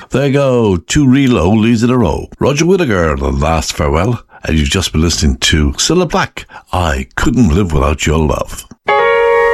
There you go, two real oldies in a row. Roger Whittaker, The Last Farewell, and you've just been listening to Cilla Black, I Couldn't Live Without Your Love.